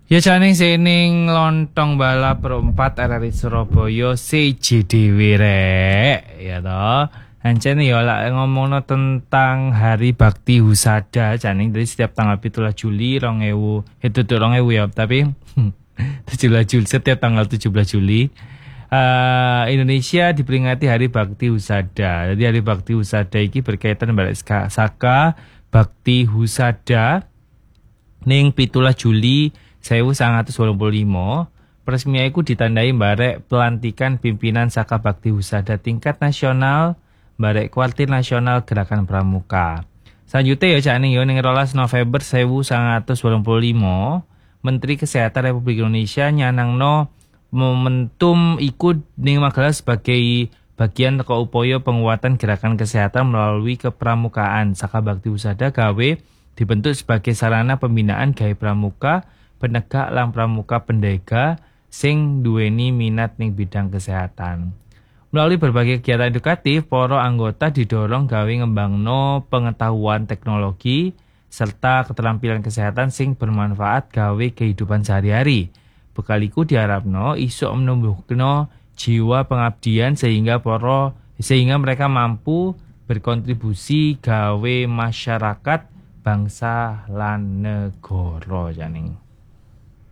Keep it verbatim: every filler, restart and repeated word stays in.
Ya jane sening lontong balap perempat R R I Surabaya C J D W rek ya toh. Ancen ya lak ngomongno tentang Hari Bakti Husada jane dari setiap tanggal pitulas Juli dua ribu itu tuh dua ribu ya tapi tujuh belas Juli setiap tanggal tujuh belas Juli uh, Indonesia diperingati Hari Bakti Husada. Jadi Hari Bakti Husada iki berkaitan balik saka Bakti Husada ning pitulas Juli seribu sembilan ratus delapan puluh lima. Peresmian iku ditandai barek pelantikan pimpinan Saka Bakti Husada tingkat nasional barek kuartir nasional Gerakan Pramuka. Selanjutnya ya cak ning yo ning rolas November seribu sembilan ratus delapan puluh lima, Menteri Kesehatan Republik Indonesia nyanangno momentum ikut ning Magelang sebagai bagian teko upaya penguatan gerakan kesehatan melalui kepramukaan. Saka Bakti Husada gawe dibentuk sebagai sarana pembinaan gawe pramuka penegak lan pramuka pendega sing duweni minat ning bidang kesehatan. Melalui berbagai kegiatan edukatif, para anggota didorong gawe ngembangno pengetahuan teknologi serta keterampilan kesehatan sing bermanfaat gawe kehidupan sehari-hari. Bekal iku diharapno iso menumbuhno jiwa pengabdian sehingga para sehingga mereka mampu berkontribusi gawe masyarakat, bangsa lan negara janing.